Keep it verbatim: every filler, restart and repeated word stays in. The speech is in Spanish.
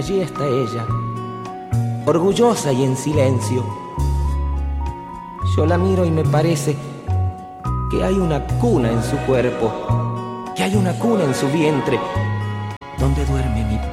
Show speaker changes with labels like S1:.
S1: allí está ella, orgullosa y en silencio. Yo la miro y me parece que hay una cuna en su cuerpo, que hay una cuna en su vientre, donde duerme mi